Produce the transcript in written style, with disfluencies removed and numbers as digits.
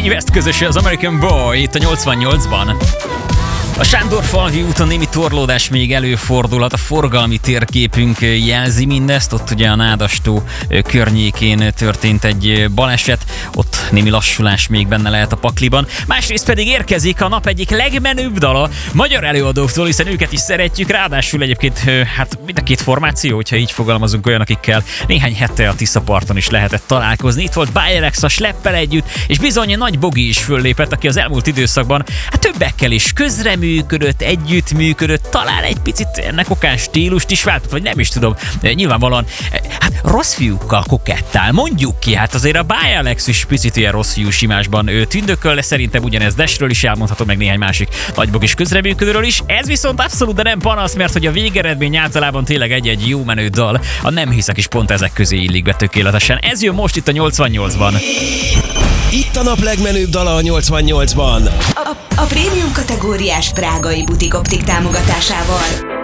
Kanye West közöse az American Boy itt a 88-ban. A Sándorfalvi úton némi torlódás még előfordulhat, a forgalmi térképünk jelzi mindezt, ott ugye a Nádastó környékén történt egy baleset, ott némi lassulás még benne lehet a pakliban. Másrészt pedig érkezik a nap egyik legmenőbb dala magyar előadóktól, hiszen őket is szeretjük, ráadásul egyébként hát mind a két formáció, hogyha így fogalmazunk, olyan, akikkel néhány hete a Tiszaparton is lehetett találkozni. Itt volt Bialex a Sleppel együtt, és bizony Nagy Bogi is föllépett, aki az elmúlt időszakban hát többekkel is közreműködött, együttműködött, talán egy picit ennek okán stílust is váltott, vagy nem is tudom, nyilvánvalóan hát rossz fiúkkal kokettál, mondjuk ki, hát azért a Bialex is picit ilyen rossz fiú simásban tündököl, de szerintem ugyanez Desről is elmondhatom, meg néhány másik nagybogis közreműködőről is. Ez viszont abszolút, de nem panasz, mert hogy a végeredmény általában tényleg egy jó menő dal, a Nem hiszek is pont ezek közé illik be tökéletesen. Ez jön most itt a 88-ban. Itt a nap legmenőbb dala a 88-ban. A prémium kategóriás prágai butik optik támogatásával.